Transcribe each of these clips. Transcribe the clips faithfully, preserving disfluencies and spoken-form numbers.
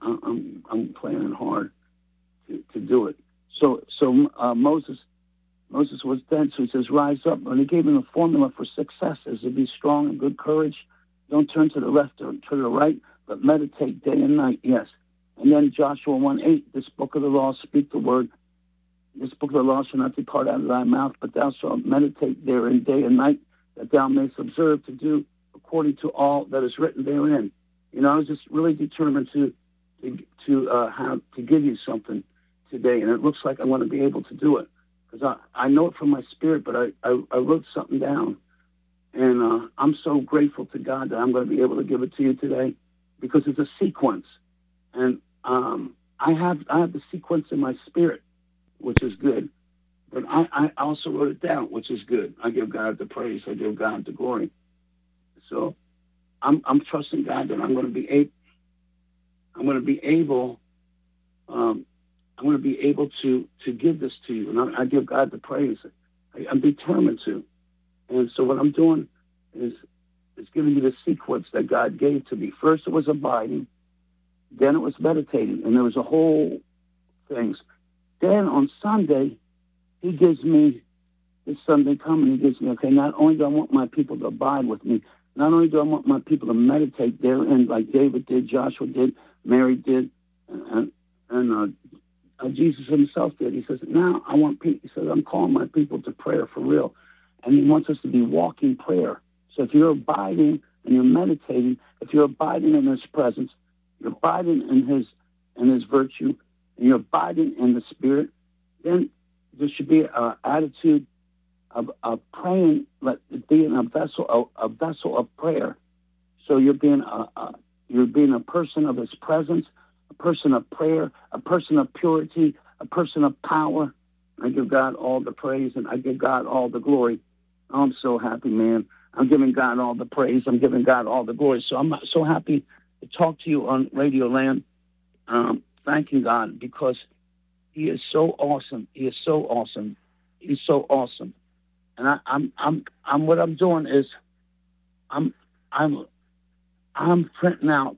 I'm I'm planning hard to, to do it. So so uh, Moses Moses was dead, so he says, rise up. And he gave him a formula for success is to be strong and good courage. Don't turn to the left or to the right, but meditate day and night, yes. And then Joshua one eight, this book of the law, speak the word. This book of the law shall not depart out of thy mouth, but thou shalt meditate therein day and night, that thou mayest observe to do according to all that is written therein. You know, I was just really determined to to, to uh, have to give you something today, and it looks like I'm going to be able to do it. Because I, I know it from my spirit, but I, I, I wrote something down. And uh, I'm so grateful to God that I'm going to be able to give it to you today because it's a sequence. And um, I have I have the sequence in my spirit, which is good. But I, I also wrote it down, which is good. I give God the praise. I give God the glory. So I'm I'm trusting God that I'm going to be able, I'm going to be able um, I'm going to be able to, to give this to you, and I, I give God the praise. I, I'm determined to. And so what I'm doing is, is giving you the sequence that God gave to me. First it was abiding, then it was meditating, and there was a whole things. Then on Sunday, he gives me, this Sunday coming, he gives me, okay, not only do I want my people to abide with me, not only do I want my people to meditate therein like David did, Joshua did, Mary did, and, and uh, Uh, Jesus himself did. He says, now I want people, he says, I'm calling my people to prayer for real. And he wants us to be walking prayer. So if you're abiding and you're meditating, if you're abiding in his presence, you're abiding in his in his virtue, and you're abiding in the Spirit, then there should be an attitude of, of praying, let it be in a vessel, a, a vessel of prayer. So you're being a, a you're being a person of his presence, a person of prayer, a person of purity, a person of power. I give God all the praise and I give God all the glory. I'm so happy, man. I'm giving God all the praise. I'm giving God all the glory. So I'm so happy to talk to you on Radio Land, um, thanking God because he is so awesome. He is so awesome. He's so awesome. And I, I'm, I'm, I'm, what I'm doing is I'm, I'm, I'm printing out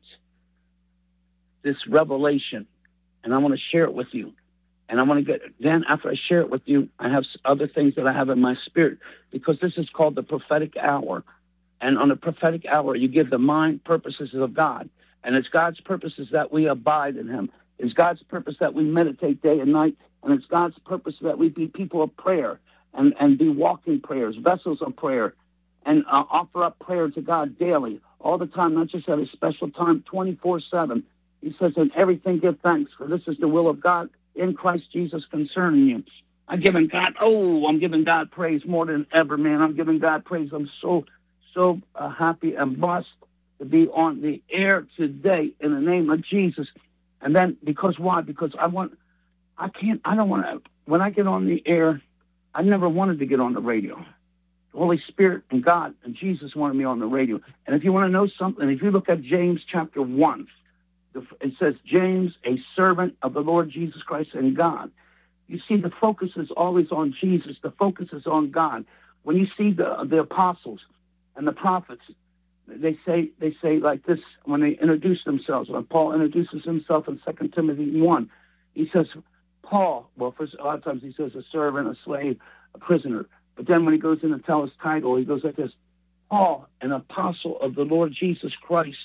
this revelation, and I want to share it with you. And I want to get, then after I share it with you, I have other things that I have in my spirit, because this is called the prophetic hour. And on the prophetic hour, you give the mind purposes of God. And it's God's purposes that we abide in him. It's God's purpose that we meditate day and night. And it's God's purpose that we be people of prayer and, and be walking prayers, vessels of prayer, and uh, offer up prayer to God daily, all the time, not just at a special time, twenty-four seven. He says, in everything give thanks, for this is the will of God in Christ Jesus concerning you. I'm giving God, oh, I'm giving God praise more than ever, man. I'm giving God praise. I'm so, so uh, happy and blessed to be on the air today in the name of Jesus. And then, because why? Because I want, I can't, I don't want to, when I get on the air, I never wanted to get on the radio. The Holy Spirit and God and Jesus wanted me on the radio. And if you want to know something, if you look at James chapter one, it says, James, a servant of the Lord Jesus Christ and God. You see, the focus is always on Jesus. The focus is on God. When you see the the apostles and the prophets, they say they say like this when they introduce themselves. When Paul introduces himself in Second Timothy one, he says, Paul, well, first, a lot of times he says a servant, a slave, a prisoner. But then when he goes in to tell his title, he goes like this, Paul, an apostle of the Lord Jesus Christ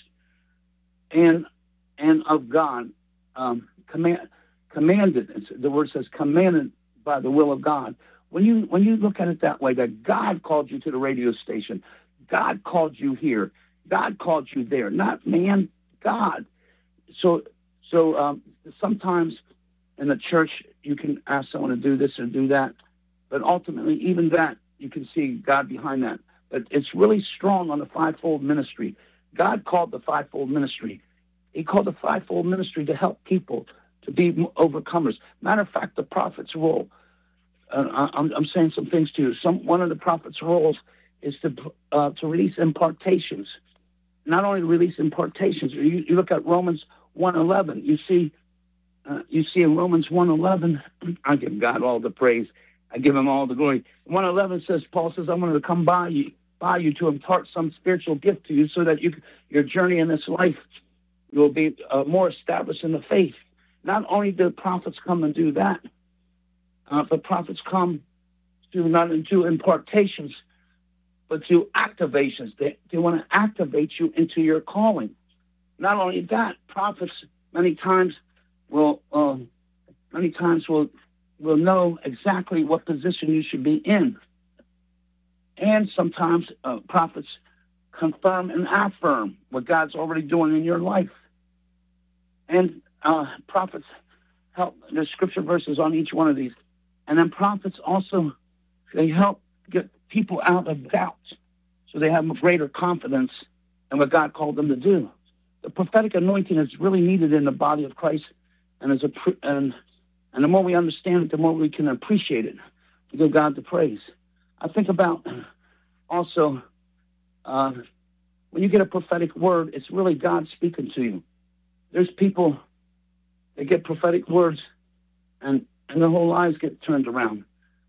and and of God, um, command, commanded, the word says commanded by the will of God. When you when you look at it that way, that God called you to the radio station, God called you here, God called you there, not man, God. So so um, sometimes in the church you can ask someone to do this or do that, but ultimately even that you can see God behind that. But it's really strong on the fivefold ministry. God called the fivefold ministry. He called the fivefold ministry to help people to be overcomers. Matter of fact, the prophet's role, uh, I'm, I'm saying some things to you. Some One of the prophet's roles is to uh, to release impartations. Not only release impartations. You, you look at Romans one eleven. You see, uh, you see in Romans one eleven, I give God all the praise. I give him all the glory. one eleven says, Paul says, I'm going to come by you, by you to impart some spiritual gift to you so that you your journey in this life You will be uh, more established in the faith. Not only do prophets come and do that, uh, but prophets come to not do impartations, but do activations. They, they want to activate you into your calling. Not only that, prophets many times will uh, many times will will know exactly what position you should be in. And sometimes uh, prophets confirm and affirm what God's already doing in your life. And uh, prophets help. There's scripture verses on each one of these. And then prophets also, they help get people out of doubt, so they have a greater confidence in what God called them to do. The prophetic anointing is really needed in the body of Christ, and as a and and the more we understand it, the more we can appreciate it. We give God the praise. I think about also uh, when you get a prophetic word, it's really God speaking to you. There's people that get prophetic words, and and their whole lives get turned around.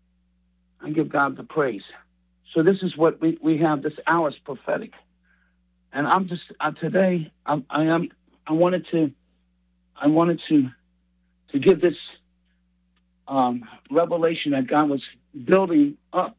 I give God the praise. So this is what we, we have. This hour is prophetic, and I'm just uh, today. I, I am. I wanted to. I wanted to to give this um, revelation that God was building up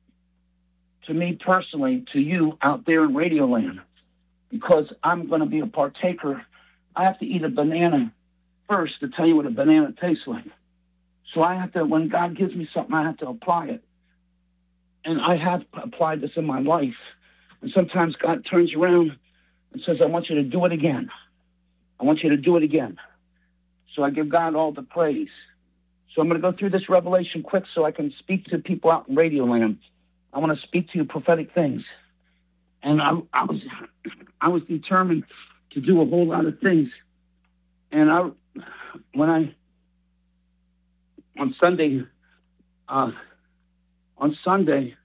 to me personally, to you out there in Radio Land, because I'm going to be a partaker. I have to eat a banana first to tell you what a banana tastes like. So I have to, when God gives me something, I have to apply it. And I have applied this in my life. And sometimes God turns around and says, I want you to do it again. I want you to do it again. So I give God all the praise. So I'm going to go through this revelation quick so I can speak to people out in Radio Land. I want to speak to you prophetic things. And I, I was I was determined to do a whole lot of things. And I, when I, on Sunday, uh, on Sunday,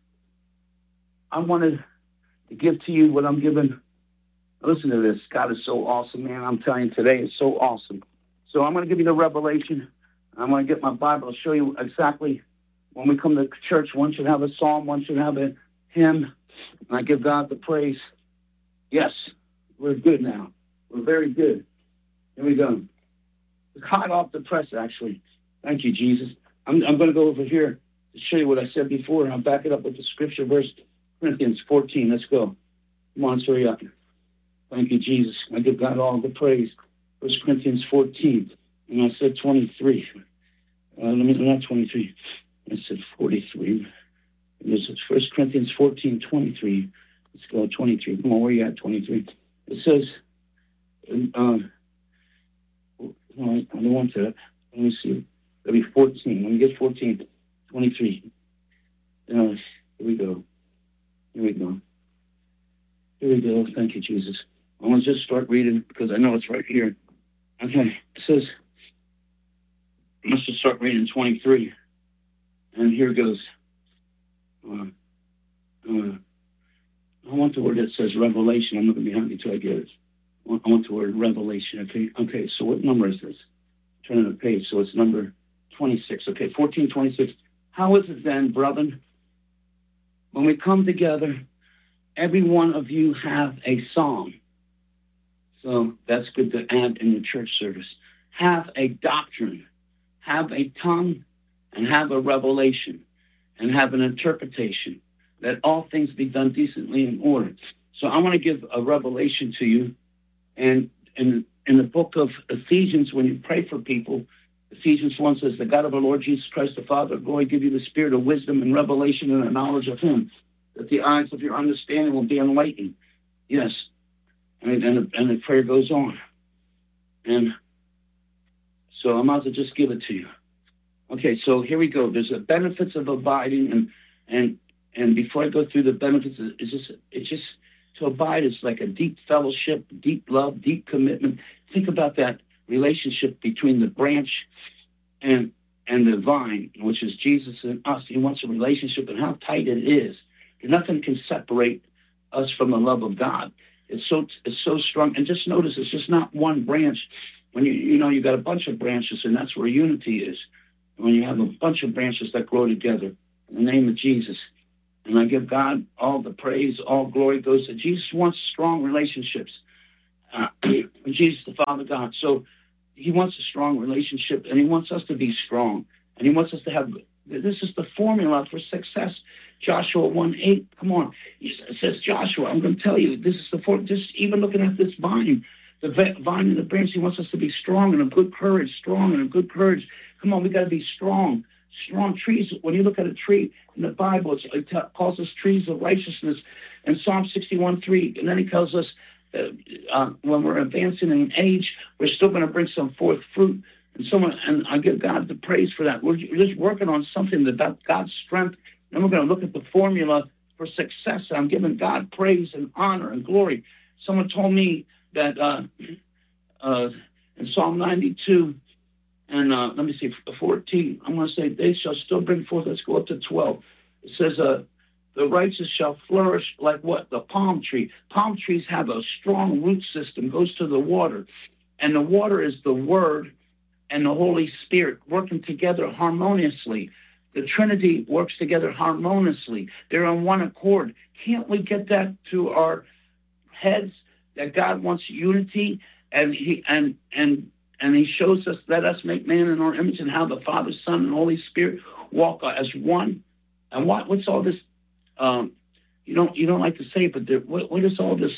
I wanted to give to you what I'm giving. Listen to this. God is so awesome, man. I'm telling you, today is so awesome. So I'm going to give you the revelation. I'm going to get my Bible to show you exactly when we come to church, one should have a psalm, one should have a hymn. And I give God the praise. Yes, we're good now. We're very good. Here we go. It's hot off the press, actually. Thank you, Jesus. I'm, I'm going to go over here to show you what I said before, and I'll back it up with the scripture verse, Corinthians fourteen. Let's go. Come on, hurry up. Thank you, Jesus. I give God all the praise. First Corinthians fourteen, and I said twenty-three. Uh, let me not twenty-three. I said forty-three. This is First Corinthians fourteen, twenty-three. Let's go, twenty-three. Come on, where you at, twenty-three? It says, uh, all right, I don't want that. Let me see. That'll be fourteen. Let me get fourteen. twenty-three. Uh, here we go. Here we go. Here we go. Thank you, Jesus. I want to just start reading because I know it's right here. Okay. It says, let's just start reading twenty-three. And here goes. Uh, uh, I want the word that says revelation. I'm not going to be happy until I get it. I want, I want the word revelation. Okay. Okay. So what number is this? Turning the page. So it's number twenty-six. Okay. fourteen twenty-six. How is it then, brethren, when we come together, every one of you have a psalm. So that's good to add in the church service. Have a doctrine, have a tongue, and have a revelation, and have an interpretation, that all things be done decently in order. So I want to give a revelation to you. And in, in the book of Ephesians, when you pray for people, Ephesians one says, the God of our Lord Jesus Christ, the Father of glory, give you the spirit of wisdom and revelation and the knowledge of him, that the eyes of your understanding will be enlightened. Yes. And, and, the, and the prayer goes on. And so I might as well just give it to you. Okay, so here we go. There's the benefits of abiding, and and and before I go through the benefits, it's just it's just to abide is like a deep fellowship, deep love, deep commitment. Think about that relationship between the branch and and the vine, which is Jesus and us. He wants a relationship, and how tight it is. Nothing can separate us from the love of God. It's so it's so strong. And just notice, it's just not one branch. When you you know you got a bunch of branches, and that's where unity is. When you have a bunch of branches that grow together in the name of Jesus. And I give God all the praise, all glory goes to Jesus. Wants strong relationships. uh, Jesus, the Father God. So he wants a strong relationship, and he wants us to be strong, and he wants us to have, this is the formula for success. Joshua one eight, come on. It says, Joshua, I'm going to tell you, this is the, for, just even looking at this vine, the vine and the branch, he wants us to be strong and of good courage, strong and of good courage. Come on, we got to be strong. Strong trees. When you look at a tree in the Bible, it's, it calls us trees of righteousness in Psalm sixty-one three. And then he tells us that uh, when we're advancing in age, we're still going to bring some forth fruit. And someone, and I give God the praise for that. We're just working on something about God's strength. And we're going to look at the formula for success. I'm giving God praise and honor and glory. Someone told me that uh, uh, in Psalm ninety-two, and uh, let me see, fourteen, I'm going to say, they shall still bring forth, let's go up to twelve. It says, uh, the righteous shall flourish like what? The palm tree. Palm trees have a strong root system, goes to the water. And the water is the Word and the Holy Spirit working together harmoniously. The Trinity works together harmoniously. They're on one accord. Can't we get that to our heads, that God wants unity, and he and and and he shows us, let us make man in our image, and how the Father, Son, and Holy Spirit walk as one. And what what's all this? Um, you don't you don't like to say, but there, what, what is all this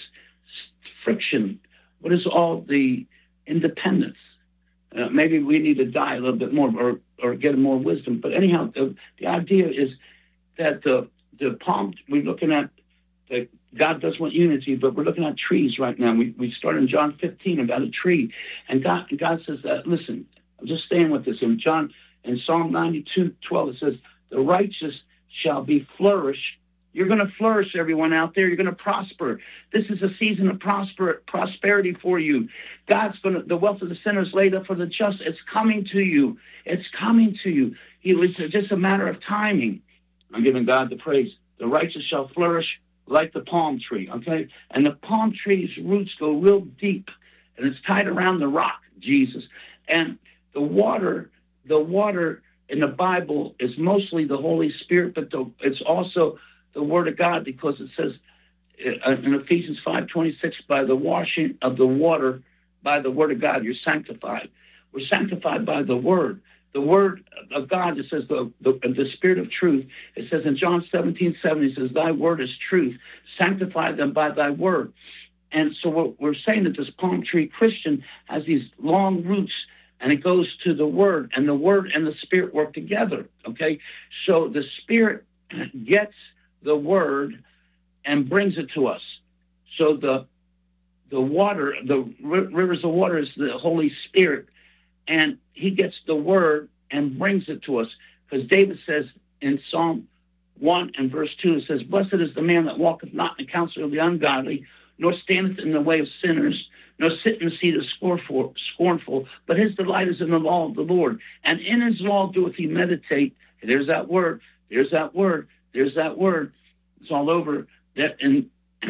friction? What is all the independence? Uh, maybe we need to die a little bit more, or or get more wisdom. But anyhow, the, the idea is that the the palm, we're looking at that God does want unity, but we're looking at trees right now. We we start in John fifteen about a tree, and God God says that. Listen, I'm just staying with this. In John, in Psalm ninety-two twelve, it says, "The righteous shall be flourished." You're going to flourish, everyone out there. You're going to prosper. This is a season of prosper, prosperity for you. God's going to, the wealth of the sinner is laid up for the just. It's coming to you. It's coming to you. It's just a matter of timing. I'm giving God the praise. The righteous shall flourish like the palm tree, okay? And the palm tree's roots go real deep, and it's tied around the rock, Jesus. And the water, the water in the Bible is mostly the Holy Spirit, but the, it's also the Word of God, because it says in Ephesians five twenty-six, by the washing of the water, by the Word of God, you're sanctified. We're sanctified by the Word. The Word of God, it says the, the, the Spirit of truth. It says in John seventeen seven, it says, thy word is truth. Sanctify them by thy word. And so what we're saying that this palm tree Christian has these long roots, and it goes to the Word, and the Word and the Spirit work together, okay? So the Spirit gets the Word and brings it to us. So the the water, the rivers of water is the Holy Spirit, and he gets the Word and brings it to us. Because David says in Psalm one and verse two, it says, blessed is the man that walketh not in the counsel of the ungodly, nor standeth in the way of sinners, nor sit in the seat of scornful, scornful, but his delight is in the law of the Lord. And in his law doeth he meditate. There's that word. There's that word. There's that word. It's all over. That and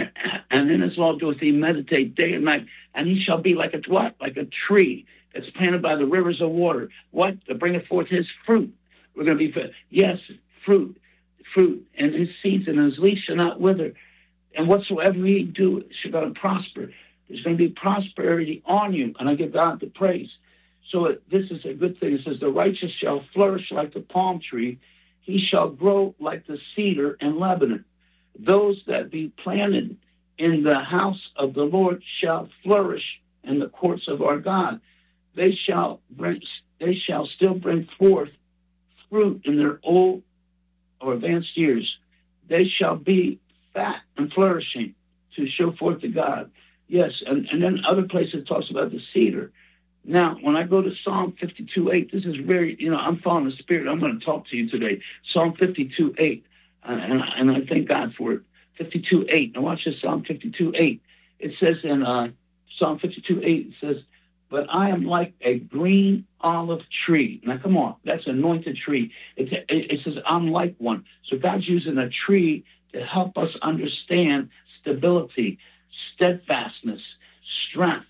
and in his law doeth he meditate day and night. And he shall be like a what? Like a tree that's planted by the rivers of water. What? To bring forth his fruit. We're going to be, yes, fruit, fruit. And his seeds and his leaves shall not wither. And whatsoever he do shall going to prosper. There's going to be prosperity on you. And I give God the praise. So it, this is a good thing. It says, the righteous shall flourish like the palm tree. He shall grow like the cedar in Lebanon. Those that be planted in the house of the Lord shall flourish in the courts of our God. They shall bring, they shall still bring forth fruit in their old or advanced years. They shall be fat and flourishing to show forth to God. Yes, and, and then other places it talks about the cedar. Now, when I go to Psalm fifty-two eight, this is very, you know, I'm following the Spirit. I'm going to talk to you today. Psalm fifty-two eight, uh, and, and I thank God for it. fifty-two eight. Now watch this, Psalm fifty-two eight. It says in uh, Psalm fifty-two eight, it says, but I am like a green olive tree. Now, come on, that's an anointed tree. It, it, it says, I'm like one. So God's using a tree to help us understand stability, steadfastness, strength,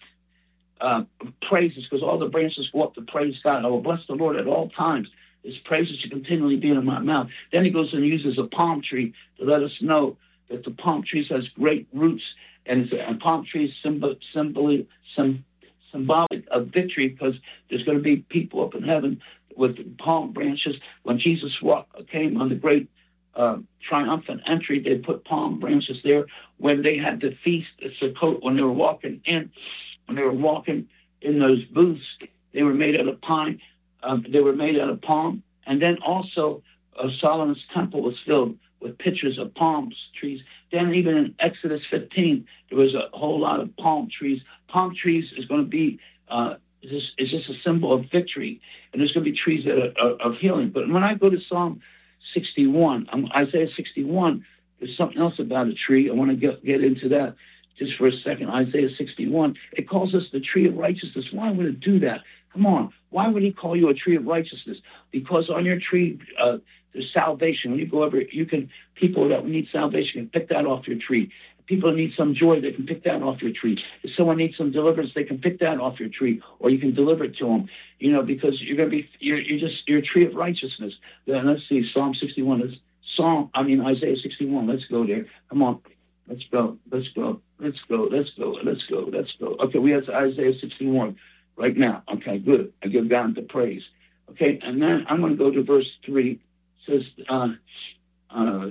uh, praises, because all the branches go up to praise God. I will bless the Lord at all times. His praises should continually be in my mouth. Then he goes and uses a palm tree to let us know that the palm trees has great roots, and, it's, and palm trees symbol, symbol, some, symbolic of victory, because there's going to be people up in heaven with palm branches. When Jesus walked, came on the great uh, triumphant entry, they put palm branches there. When they had the feast, the Sukkot, when they were walking in, when they were walking in those booths, they were made out of pine. Um, they were made out of palm. And then also uh, Solomon's temple was filled with pictures of palm trees. Then even in Exodus fifteen, there was a whole lot of palm trees. Palm trees is going to be, uh, is just, is just a symbol of victory. And there's going to be trees that are, are of healing. But when I go to Psalm sixty-one, um, Isaiah sixty-one, there's something else about a tree. I want to get, get into that just for a second. Isaiah sixty-one, it calls us the tree of righteousness. Why would it do that? Come on. Why would he call you a tree of righteousness? Because on your tree, uh, there's salvation. When you go over, you can, people that need salvation can pick that off your tree. People that need some joy, they can pick that off your tree. If someone needs some deliverance, they can pick that off your tree, or you can deliver it to them. You know, because you're going to be, you're, you're just, you're a tree of righteousness. Then let's see, Psalm sixty-one. Let's, Psalm, I mean Isaiah sixty-one. Let's go there. Come on, let's go. Let's go. Let's go. Let's go. Let's go. Let's go. Okay, we have Isaiah sixty-one right now. Okay, good. I give God the praise. Okay, and then I'm going to go to verse three. It says, uh, uh,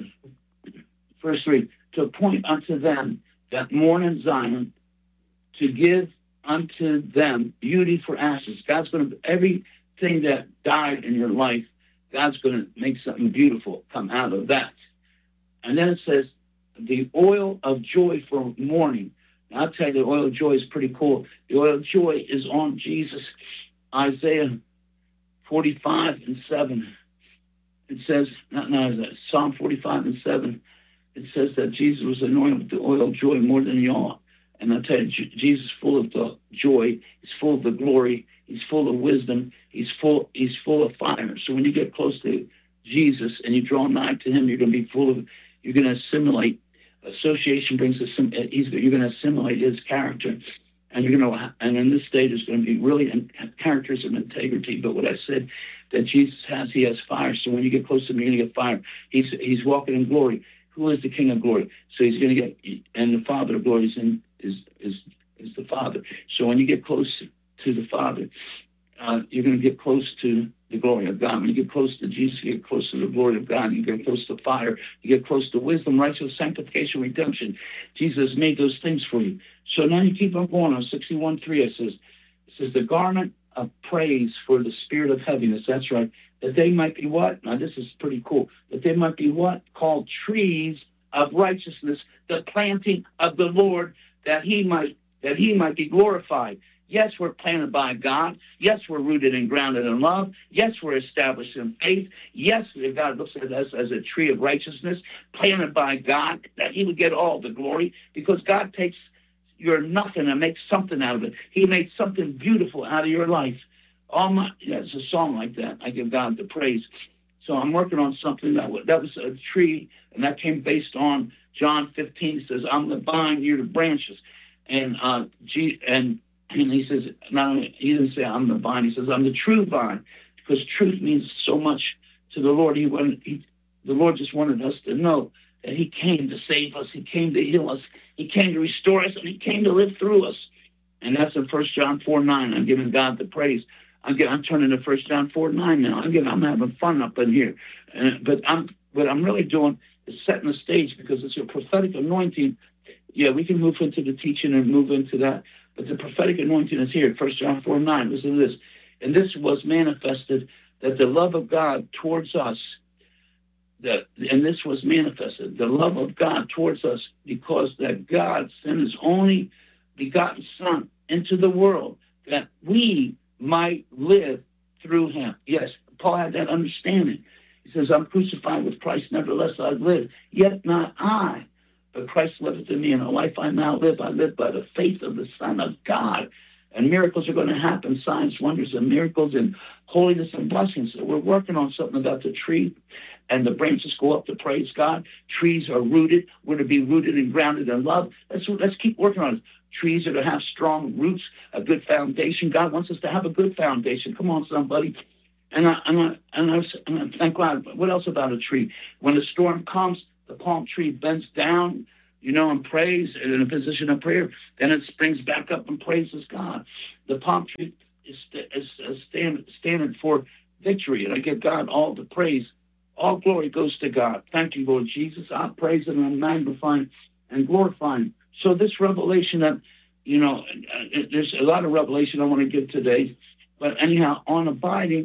verse three. To appoint unto them that mourn in Zion, to give unto them beauty for ashes. God's going to, everything that died in your life, God's going to make something beautiful come out of that. And then it says, the oil of joy for mourning. Now, I'll tell you, the oil of joy is pretty cool. The oil of joy is on Jesus. Isaiah forty-five and seven. It says, not, not that, Psalm forty-five and seven. It says that Jesus was anointed with the oil of joy more than y'all. And I tell you, Jesus is full of the joy. He's full of the glory. He's full of wisdom. He's full. He's full of fire. So when you get close to Jesus and you draw nigh to him, you're going to be full of. You're going to assimilate. Association brings us. He's. You're going to assimilate his character, and you're going to. And in this state, there's going to be really characters of integrity. But what I said that Jesus has, he has fire. So when you get close to him, you're going to get fire. He's. He's walking in glory. Who is the King of glory? So he's going to get, and the Father of glory is in, is is is the Father. So when you get close to the Father, uh, you're going to get close to the glory of God. When you get close to Jesus, you get close to the glory of God. You get close to fire. You get close to wisdom, righteousness, sanctification, redemption. Jesus made those things for you. So now you keep on going on sixty-one three. It says, it says the garment of praise for the spirit of heaviness. That's right. That they might be what? Now, this is pretty cool. That they might be what? Called trees of righteousness, the planting of the Lord, that he might that he might be glorified. Yes, we're planted by God. Yes, we're rooted and grounded in love. Yes, we're established in faith. Yes, God looks at us as a tree of righteousness, planted by God, that he would get all the glory, because God takes your nothing and makes something out of it. He made something beautiful out of your life. All my, yeah, it's a song like that. I give God the praise. So I'm working on something that was, that was a tree, and that came based on John fifteen. It says, I'm the vine, you're the branches. And uh, G, and and he says, not only, he didn't say I'm the vine, he says, I'm the true vine, because truth means so much to the Lord. He wanted, he, the Lord just wanted us to know that he came to save us. He came to heal us. He came to restore us, and he came to live through us. And that's in First John four nine. I'm giving God the praise. I'm, getting, I'm turning to First John four nine now. I'm, getting, I'm having fun up in here. Uh, but I'm, what I'm really doing is setting the stage, because it's a prophetic anointing. Yeah, we can move into the teaching and move into that. But the prophetic anointing is here, First John four nine. Listen to this. And this was manifested, that the love of God towards us, that, and this was manifested, the love of God towards us, because that God sent his only begotten Son into the world, that we might live through him. Yes, Paul had that understanding. He says, I'm crucified with Christ, nevertheless I live, yet not I, but Christ liveth in me, and the life I now live, I live by the faith of the Son of God. And miracles are going to happen, signs, wonders, and miracles, and holiness and blessings. So we're working on something about the tree, and the branches go up to praise God. Trees are rooted. We're to be rooted and grounded in love. Let's, let's keep working on it. Trees are to have strong roots, a good foundation. God wants us to have a good foundation. Come on, somebody. And I, and I, and I, and I thank God. What else about a tree? When the storm comes, the palm tree bends down, you know, and prays in a position of prayer. Then it springs back up and praises God. The palm tree is, is a stand, standard for victory, and I give God all the praise. All glory goes to God. Thank you, Lord Jesus. I praise and I magnify and glorify him. So this revelation that, you know, there's a lot of revelation I want to give today. But anyhow, on abiding,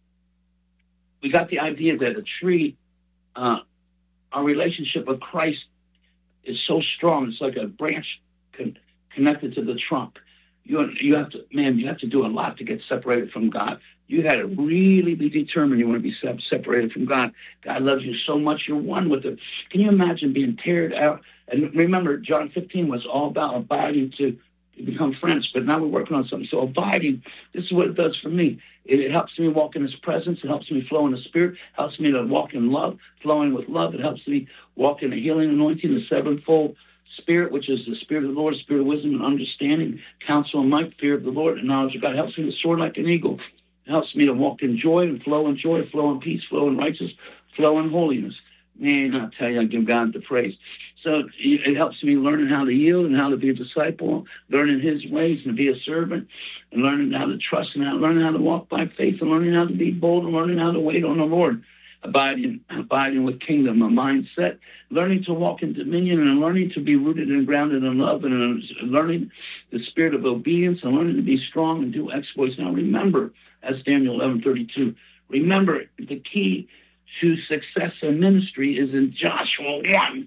we got the idea that a tree, uh, our relationship with Christ is so strong. It's like a branch con- connected to the trunk. You you have to, man, you have to do a lot to get separated from God. You got to really be determined you want to be se- separated from God. God loves you so much, you're one with him. Can you imagine being teared out? And remember, John fifteen was all about abiding to, to become friends, but now we're working on something. So abiding, this is what it does for me. It, it helps me walk in his presence. It helps me flow in the Spirit. Helps me to walk in love, flowing with love. It helps me walk in the healing anointing, the sevenfold Spirit, which is the Spirit of the Lord, Spirit of wisdom and understanding, counsel and might, fear of the Lord, and knowledge of God. It helps me to soar like an eagle. It helps me to walk in joy and flow in joy, flow in peace, flow in righteousness, flow in holiness. Man, I tell you, I give God the praise. So it helps me learning how to yield and how to be a disciple, learning his ways and be a servant, and learning how to trust and how, learning how to walk by faith, and learning how to be bold, and learning how to wait on the Lord. Abiding, abiding with kingdom, a mindset, learning to walk in dominion, and learning to be rooted and grounded in love, and learning the spirit of obedience, and learning to be strong and do exploits. Now remember, as Daniel eleven thirty-two, remember the key to success in ministry is in Joshua one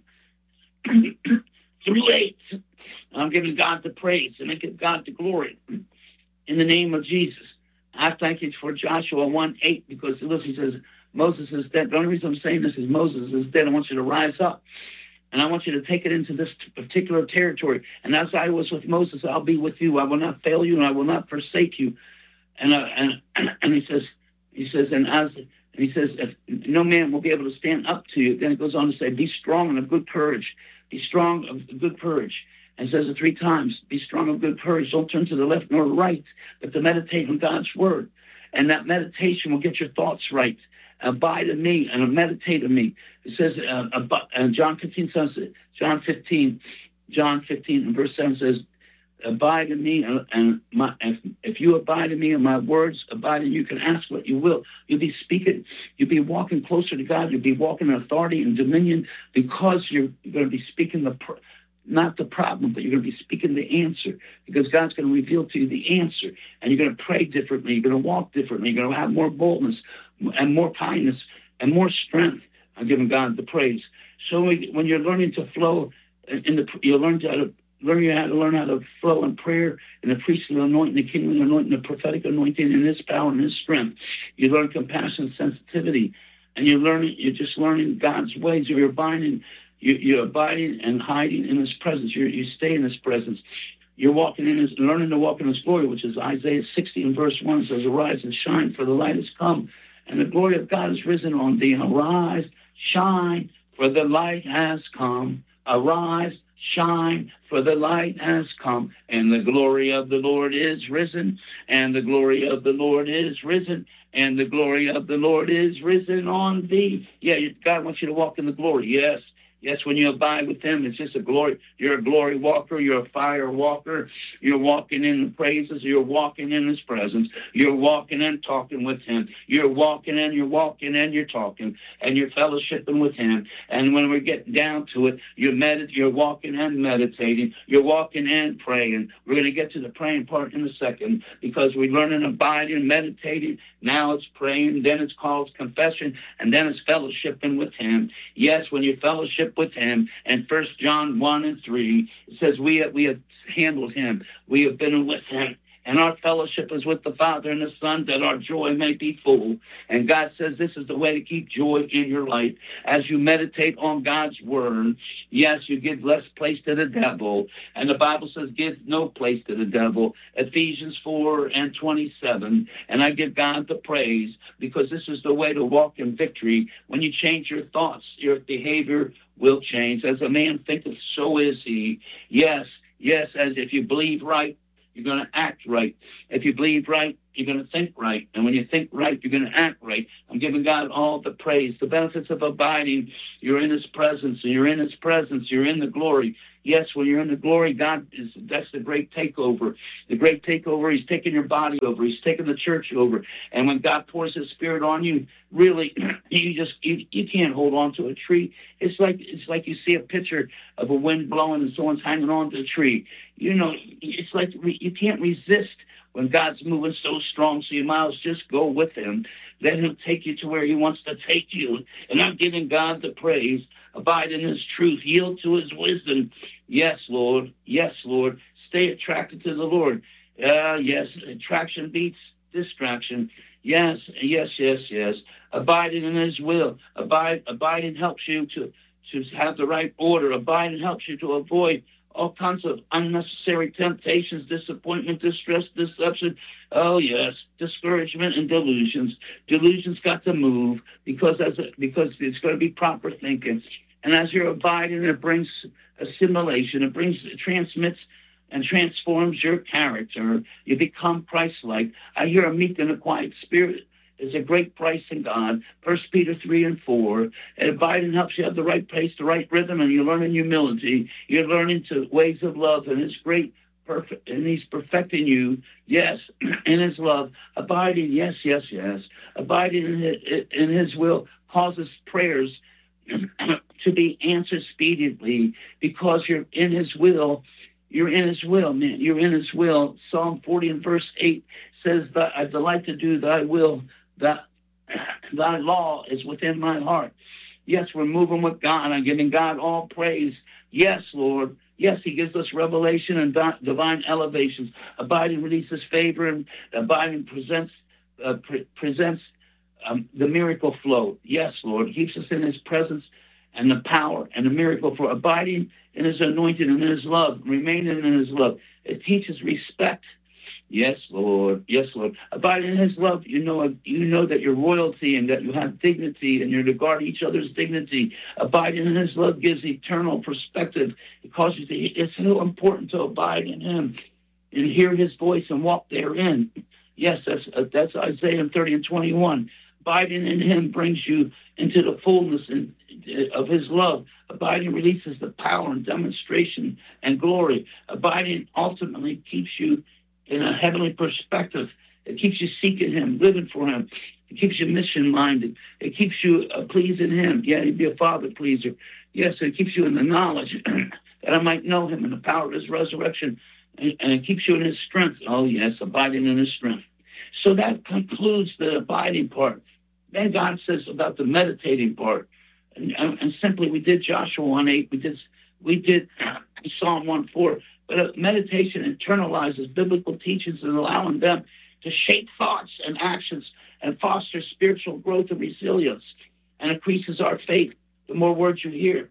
through eight. I'm giving God the praise and I give God the glory in the name of Jesus. I thank you for Joshua one eight, because listen, he says, Moses is dead. The only reason I'm saying this is Moses is dead. I want you to rise up, and I want you to take it into this particular territory. And as I was with Moses, I'll be with you. I will not fail you, and I will not forsake you. And uh, and and he says, he says, and as and he says, if no man will be able to stand up to you. Then it goes on to say, be strong and of good courage. Be strong of good courage. And says it three times. Be strong of good courage. Don't turn to the left nor the right, but to meditate on God's word. And that meditation will get your thoughts right. Abide in me and meditate in me. It says, uh, about, uh, John fifteen says, John fifteen, John fifteen and verse seven says, abide in me, and, and my, if, if you abide in me and my words abide in you, you can ask what you will. You'll be speaking, you'll be walking closer to God. You'll be walking in authority and dominion, because you're, you're going to be speaking the, pr- not the problem, but you're going to be speaking the answer, because God's going to reveal to you the answer, and you're going to pray differently. You're going to walk differently. You're going to have more boldness and more kindness and more strength. I'm giving God the praise. So when you're learning to flow in the, you learn how to learn how to learn how to flow in prayer, in the priestly anointing, the kingly anointing, the prophetic anointing, in His power and His strength. You learn compassion, sensitivity, and you're learning. You're just learning God's ways. You're abiding. You, you're abiding and hiding in His presence. You you stay in His presence. You're walking in His, learning to walk in His glory, which is Isaiah sixty and verse one says, "Arise and shine, for the light has come, and the glory of God is risen on thee. Arise, shine, for the light has come. Arise, shine, for the light has come, and the glory of the Lord is risen, and the glory of the Lord is risen, and the glory of the Lord is risen on thee." Yeah, God wants you to walk in the glory. Yes. Yes, when you abide with Him, it's just a glory. You're a glory walker. You're a fire walker. You're walking in the praises. You're walking in His presence. You're walking and talking with Him. You're walking and you're walking and you're talking, and you're fellowshipping with Him. And when we get down to it, you're medit- You're walking and meditating. You're walking and praying. We're going to get to the praying part in a second, because we learn and abiding, meditating. Now it's praying. Then it's called confession, and then it's fellowshipping with Him. Yes, when you fellowship with Him, and First John one and three, it says we have, we have handled Him, we have been with Him, and our fellowship is with the Father and the Son, that our joy may be full. And God says this is the way to keep joy in your life. As you meditate on God's word, yes, you give less place to the devil, and the Bible says give no place to the devil, Ephesians four and twenty-seven. And I give God the praise, because this is the way to walk in victory. When you change your thoughts, your behavior will change. As a man thinketh, so is he. Yes, yes, as if you believe right, you're going to act right. If you believe right, you're going to think right. And when you think right, you're going to act right. I'm giving God all the praise. The benefits of abiding, you're in his presence, and you're in his presence, you're in the glory. Yes, when you're in the glory, God is, that's the great takeover. The great takeover, he's taking your body over. He's taking the church over. And when God pours his spirit on you, really, you just, you, you can't hold on to a tree. It's like, it's like you see a picture of a wind blowing and someone's hanging on to a tree. You know, it's like you can't resist when God's moving so strong, so you might as just go with him. Let him take you to where he wants to take you. And I'm giving God the praise. Abide in his truth. Yield to his wisdom. Yes, Lord. Yes, Lord. Stay attracted to the Lord. Uh, yes, attraction beats distraction. Yes, yes, yes, yes. Abiding in his will. Abide, abiding helps you to, to have the right order. Abiding helps you to avoid all kinds of unnecessary temptations, disappointment, distress, deception. Oh, yes, discouragement and delusions. Delusions got to move because as a, because it's going to be proper thinking. And as you're abiding, it brings assimilation. It brings, it transmits and transforms your character. You become Christ-like. I hear a meek and a quiet spirit is a great price in God. First Peter three and four. And abiding helps you have the right pace, the right rhythm, and you learn in humility. You're learning to ways of love, and it's great, perfect, and he's perfecting you. Yes, in his love. Abiding, yes, yes, yes. Abiding in his, in his will causes prayers to be answered speedily because you're in his will. You're in his will, man. You're in his will. Psalm forty and verse eight says that I delight to do thy will, that thy law is within my heart. Yes, we're moving with God. I'm giving God all praise. Yes, Lord. Yes, he gives us revelation and di- divine elevations. Abiding releases favor, and abiding presents uh, pre- presents um, the miracle flow. Yes, Lord. He keeps us in his presence and the power and the miracle for abiding in his anointing and in his love, remaining in his love. It teaches respect. Yes, Lord. Yes, Lord. Abiding in his love, you know, you know that you're royalty and that you have dignity and you're to guard each other's dignity. Abiding in his love gives eternal perspective. It causes you to, it's so important to abide in him and hear his voice and walk therein. Yes, that's uh, that's Isaiah thirty and twenty-one. Abiding in him brings you into the fullness in, of his love. Abiding releases the power and demonstration and glory. Abiding ultimately keeps you in a heavenly perspective. It keeps you seeking him, living for him. It keeps you mission-minded. It keeps you uh, pleasing him. Yeah, he'd be a father pleaser. Yes, it keeps you in the knowledge that I might know him in the power of his resurrection. And, and it keeps you in his strength. Oh, yes, abiding in his strength. So that concludes the abiding part. Then God says about the meditating part. And, and simply, we did Joshua one eight. We did, we did Psalm one four. But uh, meditation internalizes biblical teachings and allowing them to shape thoughts and actions and foster spiritual growth and resilience and increases our faith. The more words you hear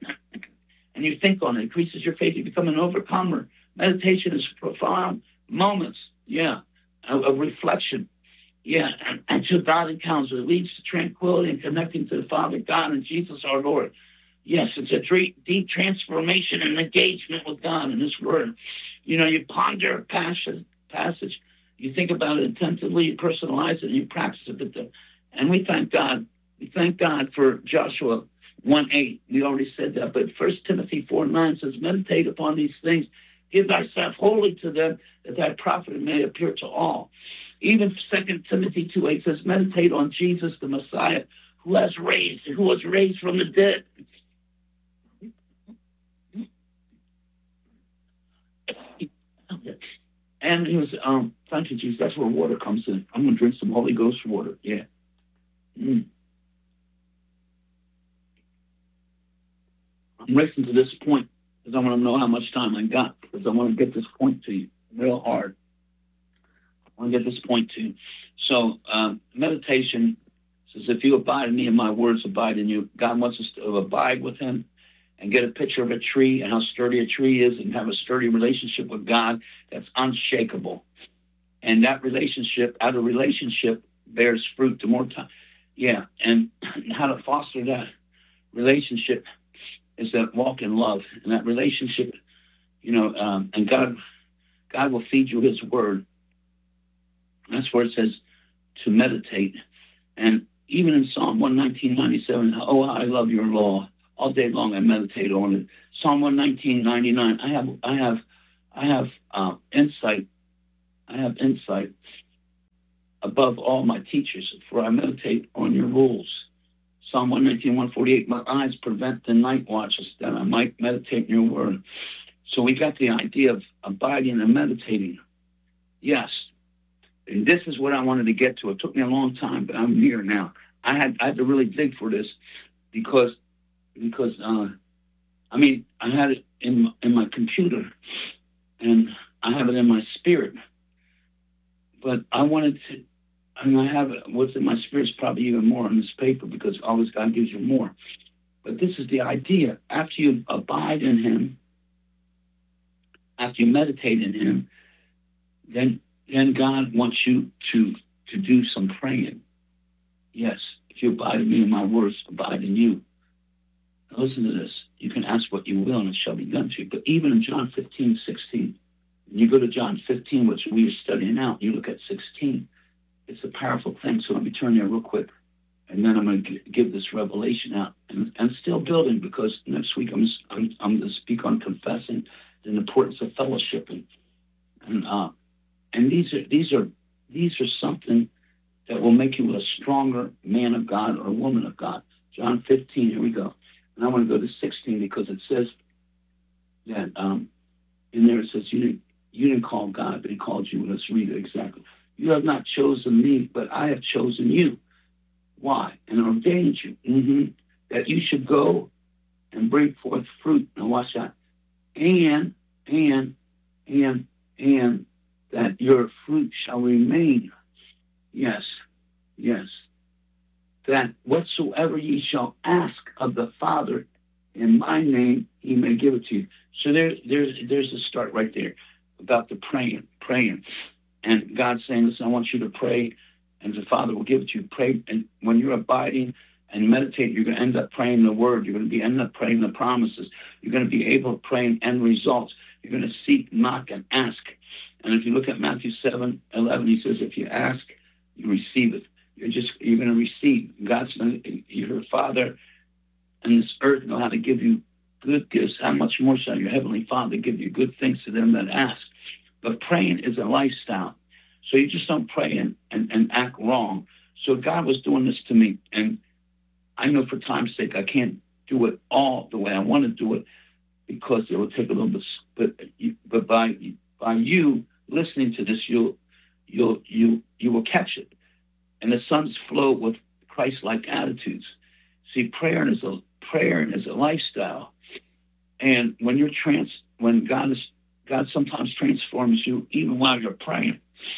and you think on it, increases your faith. You become an overcomer. Meditation is profound moments, yeah, of, of reflection. Yeah, and, and to God encounters. It leads to tranquility and connecting to the Father, God, and Jesus our Lord. Yes, it's a deep, deep transformation and engagement with God in his word. You know, you ponder a passage, passage, you think about it attentively, you personalize it, and you practice it. And we thank God. We thank God for Joshua one eight. We already said that. But First Timothy four nine says, meditate upon these things. Give thyself wholly to them, that thy profit may appear to all. Even Second Timothy two eight says, meditate on Jesus, the Messiah, who has raised, who was raised from the dead. And he was, um, thank you, Jesus. That's where water comes in. I'm going to drink some Holy Ghost water. Yeah. Mm. I'm racing to this point because I want to know how much time I got, because I want to get this point to you real hard. I want to get this point to you. So um, meditation says, if you abide in me and my words abide in you, God wants us to abide with him and get a picture of a tree and how sturdy a tree is and have a sturdy relationship with God that's unshakable. And that relationship, out of relationship, bears fruit the more time. Yeah, and how to foster that relationship is that walk in love. And that relationship, you know, um, and God God will feed you his word. That's where it says to meditate. And even in Psalm one nineteen, ninety-seven, oh, how I love your law. All day long I meditate on it. Psalm one nineteen, ninety-nine, I have, I have, I have uh, insight. I have insight above all my teachers, for I meditate on your rules. Psalm one nineteen, one forty-eight, my eyes prevent the night watches that I might meditate in your word. So we got the idea of abiding and meditating. Yes. And this is what I wanted to get to. It took me a long time, but I'm here now. I had, I had to really dig for this because, because uh, I mean, I had it in, in my computer and I have it in my spirit. But I wanted to, I mean, I have it, what's in my spirit is probably even more on this paper because always God gives you more. But this is the idea. After you abide in him, after you meditate in him, then then God wants you to, to do some praying. Yes, if you abide in me and my words abide in you. Now listen to this. You can ask what you will and it shall be done to you. But even in John fifteen, sixteen, when you go to John fifteen, which we are studying out, you look at sixteen. It's a powerful thing. So let me turn there real quick. And then I'm going to give this revelation out. And, and still building because next week I'm, I'm, I'm going to speak on confessing the importance of fellowshipping. And uh, and these are these are these are something that will make you a stronger man of God or woman of God. John fifteen, here we go. And I want to go to sixteen because it says that um, in there it says you didn't, you didn't call God, but he called you. Let's read it exactly. You have not chosen me, but I have chosen you. Why? And ordained you mm-hmm, that you should go and bring forth fruit. Now watch that. And, and, and, and that your fruit shall remain. Yes, yes. That whatsoever ye shall ask of the Father in my name, he may give it to you. So there, there's, there's a start right there about the praying, praying. And God's saying, listen, I want you to pray, and the Father will give it to you. Pray, and when you're abiding and meditating, you're going to end up praying the word. You're going to be end up praying the promises. You're going to be able to pray in end results. You're going to seek, knock, and ask. And if you look at Matthew seven, eleven, he says, if you ask, you receive it. You're just, you're going to receive. God's going to, your Father and this earth know how to give you good gifts. How much more shall your Heavenly Father give you good things to them that ask? But praying is a lifestyle. So you just don't pray and, and, and act wrong. So God was doing this to me. And I know for time's sake, I can't do it all the way I want to do it because it will take a little bit. But, but by, by you listening to this, you'll, you'll, you, you will catch it. And the sons flow with Christ-like attitudes. See, prayer is a, prayer is a lifestyle. And when you're trans, when God is, God sometimes transforms you even while you're praying.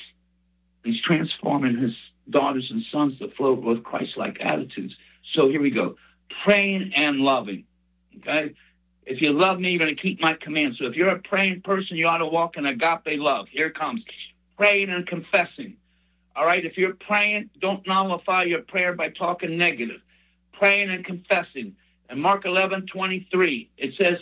He's transforming his daughters and sons to flow with Christ-like attitudes. So here we go. Praying and loving. Okay? If you love me, you're going to keep my commands. So if you're a praying person, you ought to walk in agape love. Here it comes. Praying and confessing. All right? If you're praying, don't nullify your prayer by talking negative. Praying and confessing. In Mark eleven, twenty-three, it says,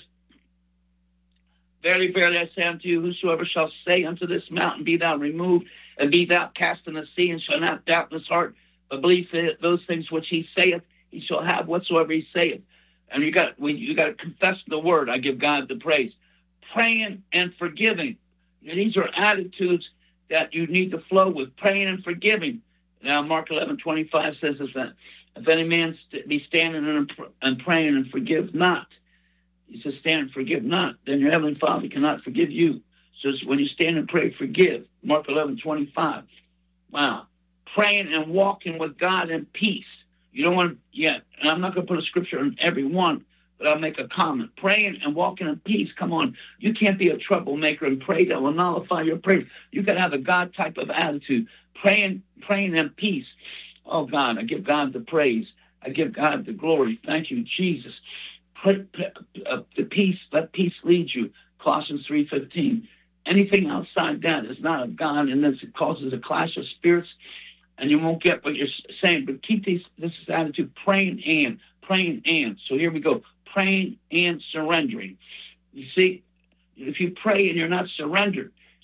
Verily, verily, I say unto you, whosoever shall say unto this mountain, be thou removed, and be thou cast in the sea, and shall not doubt in his heart, but believe that those things which he saith, he shall have whatsoever he saith. And you got when you got to confess the word. I give God the praise. Praying and forgiving. And these are attitudes that you need to flow with. Praying and forgiving. Now, Mark eleven, twenty-five says this, that if any man st- be standing and, and praying and forgive not, he says, stand and forgive not, then your Heavenly Father cannot forgive you. So when you stand and pray, forgive. Mark eleven, twenty-five. Wow. Praying and walking with God in peace. You don't want to, yeah, and I'm not going to put a scripture on every one, but I'll make a comment. Praying and walking in peace. Come on. You can't be a troublemaker and pray that will nullify your prayer. You got to have a God type of attitude. Praying, praying in peace. Oh, God, I give God the praise. I give God the glory. Thank you, Jesus. Put uh, the peace, let peace lead you. Colossians three fifteen. Anything outside that is not of God, and this it causes a clash of spirits, and you won't get what you're saying. But keep these this is attitude, praying and praying and. So here we go, praying and surrendering. You see, if you pray and you're not surrendered,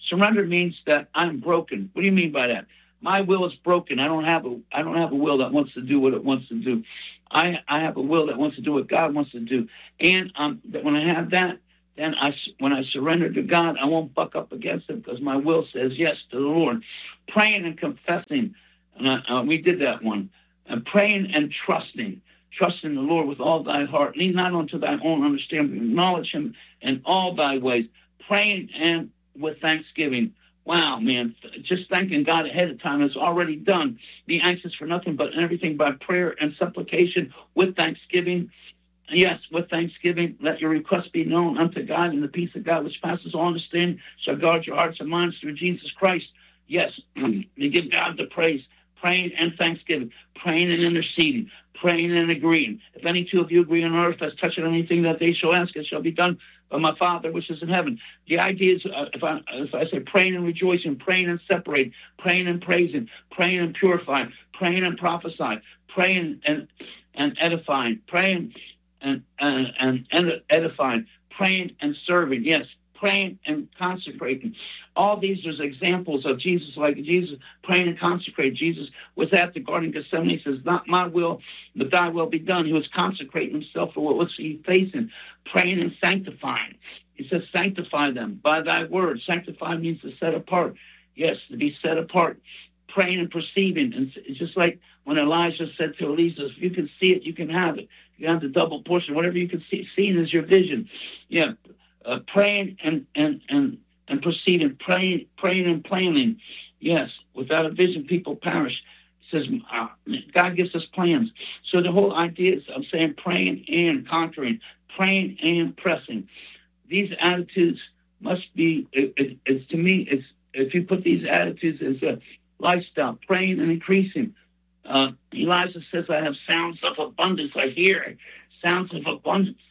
Surrender means that I'm broken. What do you mean by that? My will is broken. I don't have a I don't have a will that wants to do what it wants to do. I I have a will that wants to do what God wants to do. And um, that when I have that, then I when I surrender to God, I won't buck up against Him because my will says yes to the Lord. Praying and confessing. Uh, uh, we did that one. And praying and trusting. Trusting the Lord with all thy heart. Lean not unto thy own understanding. Acknowledge Him in all thy ways. Praying and with thanksgiving. Wow, man. Just thanking God ahead of time. It's already done. Be anxious for nothing but everything by prayer and supplication with thanksgiving. Yes, with thanksgiving, let your requests be known unto God, and the peace of God which passes all understanding shall guard your hearts and minds through Jesus Christ. Yes, you give God the praise. Praying and thanksgiving. Praying and interceding. Praying and agreeing. If any two of you agree on earth as touching anything that they shall ask, it shall be done by my Father which is in heaven. The idea is, uh, if, I, if I say praying and rejoicing, praying and separating, praying and praising, praying and purifying, praying and prophesying, praying and, and edifying, praying and, and, and, and edifying, praying and serving, yes, praying and consecrating. All these are examples of Jesus, like Jesus praying and consecrating. Jesus was at the Garden of Gethsemane. He says, not my will, but thy will be done. He was consecrating himself for what was he facing, praying and sanctifying. He says, sanctify them by thy word. Sanctify means to set apart. Yes, to be set apart. Praying and perceiving. And it's just like when Elijah said to Elisha, if you can see it, you can have it. You have the double portion. Whatever you can see, seeing is your vision. Yeah. Uh, praying and, and, and, and proceeding, praying, praying and planning. Yes, without a vision, people perish. It says uh, God gives us plans. So the whole idea is I'm saying praying and conquering, praying and pressing. These attitudes must be, it, it, it's to me, it's if you put these attitudes as a lifestyle, praying and increasing. Uh, Elijah says, I have sounds of abundance. I hear sounds of abundance.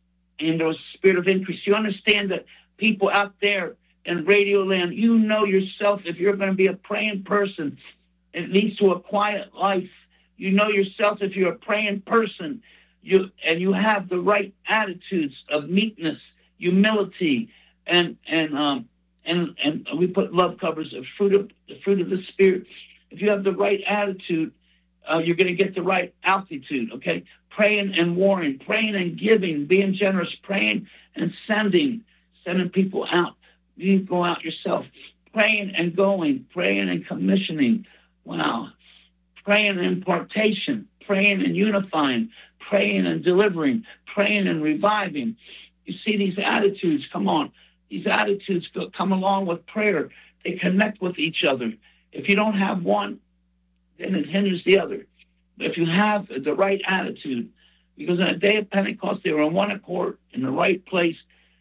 And there was a spirit of increase. You understand that people out there in radio land, you know yourself, if you're going to be a praying person, it leads to a quiet life. You know yourself if you're a praying person, you and you have the right attitudes of meekness, humility, and and um and and we put love covers the fruit of the fruit of the Spirit. If you have the right attitude, uh, you're going to get the right altitude. Okay. Praying and warring, praying and giving, being generous, praying and sending, sending people out. You go out yourself. Praying and going, praying and commissioning. Wow. Praying and impartation, praying and unifying, praying and delivering, praying and reviving. You see these attitudes, come on. These attitudes go, come along with prayer. They connect with each other. If you don't have one, then it hinders the other. If you have the right attitude, because on the day of Pentecost, they were on one accord in the right place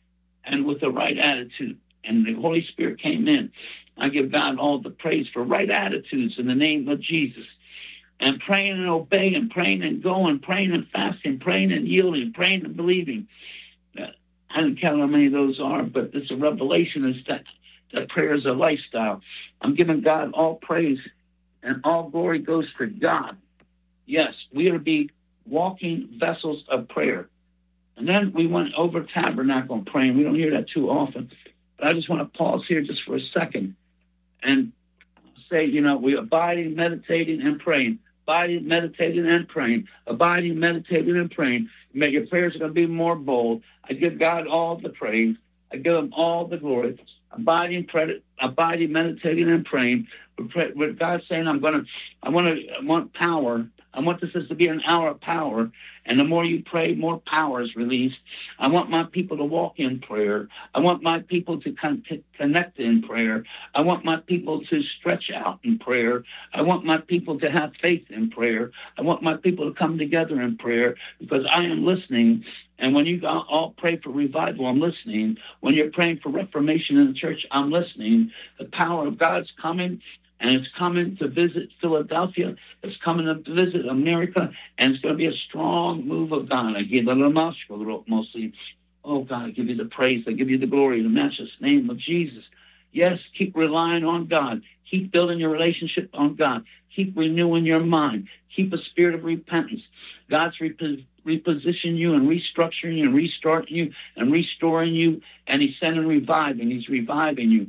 and with the right attitude. And the Holy Spirit came in. I give God all the praise for right attitudes in the name of Jesus. And praying and obeying, praying and going, praying and fasting, praying and yielding, praying and believing. I don't count how many of those are, but it's a revelation is that, that prayer is a lifestyle. I'm giving God all praise, and all glory goes to God. Yes, we are to be walking vessels of prayer. And then we went over tabernacle and praying. We don't hear that too often. But I just want to pause here just for a second and say, you know, we abiding, meditating, and praying. Abiding, meditating, and praying. Abiding, meditating, and praying. May your prayers are going to be more bold. I give God all the praise. I give him all the glory. Abiding, pray, abiding, meditating, and praying. With God saying, I'm going to, I want to, I want power. I want this to be an hour of power. And the more you pray, more power is released. I want my people to walk in prayer. I want my people to con- connect in prayer. I want my people to stretch out in prayer. I want my people to have faith in prayer. I want my people to come together in prayer because I am listening. And when you all pray for revival, I'm listening. When you're praying for reformation in the church, I'm listening. The power of God's coming. And it's coming to visit Philadelphia. It's coming to visit America. And it's going to be a strong move of God. I give the mostly. Oh, God, I give you the praise. I give you the glory in the matchless name of Jesus. Yes, keep relying on God. Keep building your relationship on God. Keep renewing your mind. Keep a spirit of repentance. God's rep- repositioning you and restructuring you and restarting you and restoring you. And he's sending reviving. He's reviving you.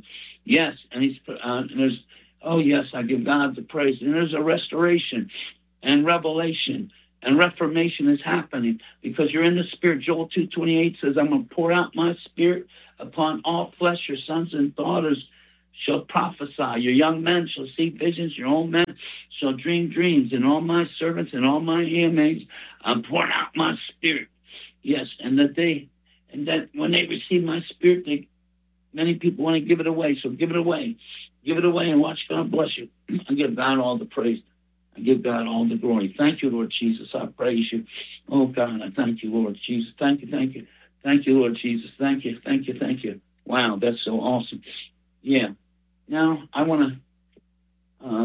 Yes, and he's uh, and there's oh yes, I give God the praise. And there's a restoration and revelation and reformation is happening because you're in the Spirit. Joel two twenty-eight says, I'm going to pour out my Spirit upon all flesh. Your sons and daughters shall prophesy. Your young men shall see visions. Your old men shall dream dreams. And all my servants and all my handmaids, I'm pouring out my Spirit. Yes, and that they, and that when they receive my Spirit, they, many people want to give it away. So give it away. Give it away and watch God bless you. I give God all the praise. I give God all the glory. Thank you, Lord Jesus. I praise you. Oh, God, I thank you, Lord Jesus. Thank you, thank you. Thank you, Lord Jesus. Thank you, thank you, thank you. Wow, that's so awesome. Yeah. Now, I want to uh,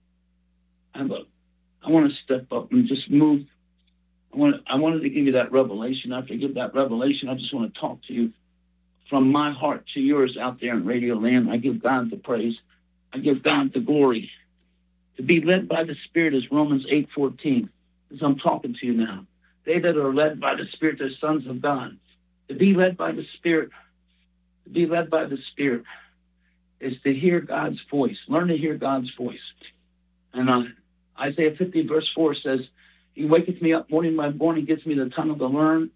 have a, I want to step up and just move. I want I wanted to give you that revelation. After I give that revelation, I just want to talk to you from my heart to yours out there in Radio Land. I give God the praise. I give God the glory. To be led by the Spirit is Romans eight fourteen. As I'm talking to you now. They that are led by the Spirit are sons of God. To be led by the Spirit, to be led by the Spirit is to hear God's voice. Learn to hear God's voice. And uh, Isaiah fifty verse four says, he waketh me up morning by morning, gives me the tongue to learn.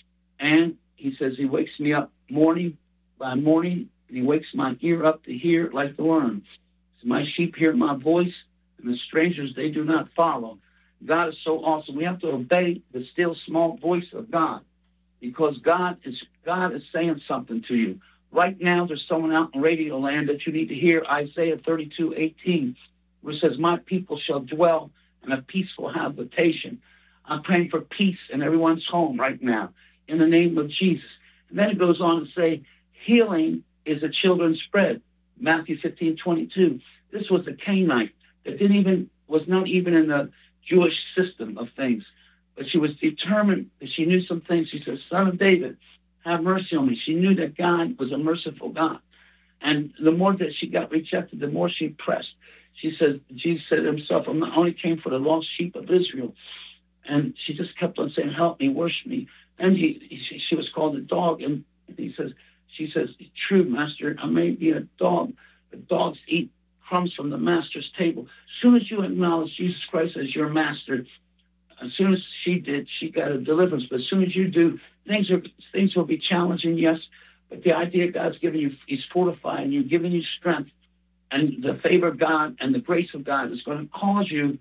And he says he wakes me up morning by morning, and he wakes my ear up to hear like to learn. So my sheep hear my voice, and the strangers they do not follow. God is so awesome. We have to obey the still small voice of God, because God is God is saying something to you. Right now, there's someone out in Radio Land that you need to hear Isaiah thirty-two eighteen, where it says, my people shall dwell in a peaceful habitation. I'm praying for peace in everyone's home right now, in the name of Jesus. And then it goes on to say, healing is a children's bread. Matthew fifteen twenty-two. This was a Canaanite that didn't even was not even in the Jewish system of things, but she was determined. She knew some things. She said, "Son of David, have mercy on me." She knew that God was a merciful God, and the more that she got rejected, the more she pressed. She said, Jesus said himself, "I only came for the lost sheep of Israel," and she just kept on saying, "Help me, worship me." And he, she, she was called a dog, and he says, she says, "True, Master, I may be a dog, but dogs eat crumbs from the master's table." As soon as you acknowledge Jesus Christ as your master, as soon as she did, she got a deliverance. But as soon as you do, things are things will be challenging, yes. But the idea God's giving you, He's fortifying you, giving you strength, and the favor of God and the grace of God is going to cause you,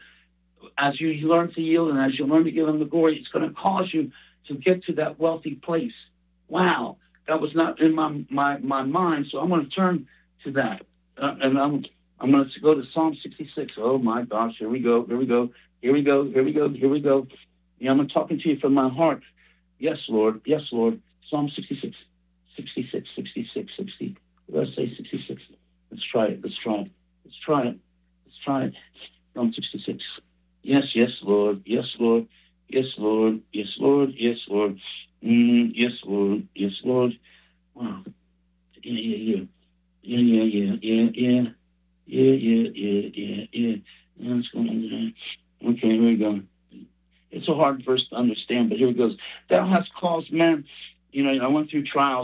as you learn to yield and as you learn to give Him the glory, it's going to cause you to get to that wealthy place. Wow, that was not in my my, my mind, so I'm going to turn to that, uh, and I'm. I'm going to go to Psalm sixty-six. Oh, my gosh. Here we go. Here we go. Here we go. Here we go. Here we go. Yeah, I'm talking to you from my heart. Yes, Lord. Yes, Lord. Psalm sixty-six. sixty-six, sixty-six, sixty. What did I say? sixty-six. Let's try it. Let's try it. Let's try it. Let's try it. Psalm sixty-six. Yes, yes, Lord. Yes, Lord. Yes, Lord. Yes, Lord. Yes, Lord. Mm, yes, Lord. Yes, Lord. Wow. Yeah, yeah, yeah. Yeah, yeah, yeah, yeah, yeah. Yeah, yeah, yeah, yeah, yeah. What's going on there? Okay, here we go. It's a hard verse to understand, but here it goes. Thou hast caused men, you know, I went through trials,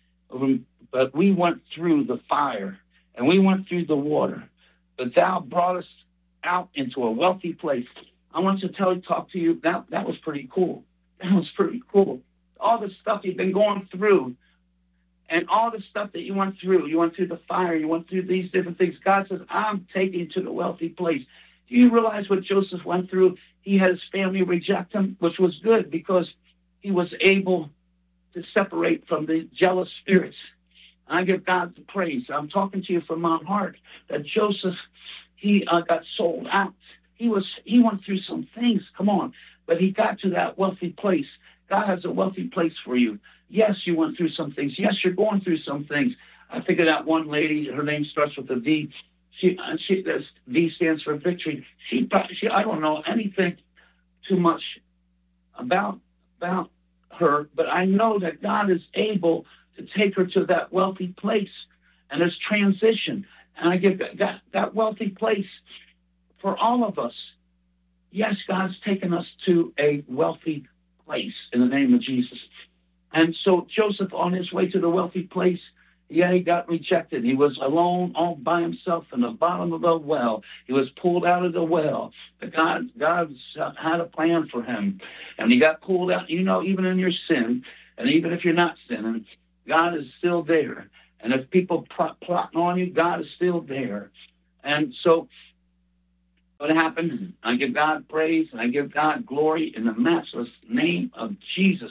but we went through the fire, and we went through the water, but thou brought us out into a wealthy place. I want to tell you, talk to you, that, that was pretty cool. That was pretty cool. All the stuff you've been going through, and all the stuff that you went through, you went through the fire, you went through these different things. God says, I'm taking you to the wealthy place. Do you realize what Joseph went through? He had his family reject him, which was good because he was able to separate from the jealous spirits. I give God the praise. I'm talking to you from my heart that Joseph, he uh, got sold out. He was he went through some things, come on, but he got to that wealthy place. God has a wealthy place for you. Yes, you went through some things. Yes, you're going through some things. I think of that one lady, her name starts with a V. She, she this V stands for victory. She, she, I don't know anything too much about, about her, but I know that God is able to take her to that wealthy place. And there's transition. And I give that, that wealthy place for all of us. Yes, God's taken us to a wealthy place in the name of Jesus. And so Joseph, on his way to the wealthy place, Yeah, he got rejected. He was alone all by himself in the bottom of the well. He was pulled out of the well. But God, God had a plan for him. And he got pulled out, you know, even in your sin, and even if you're not sinning, God is still there. And if people plot, plotting on you, God is still there. And so what happened? I give God praise and I give God glory in the matchless name of Jesus.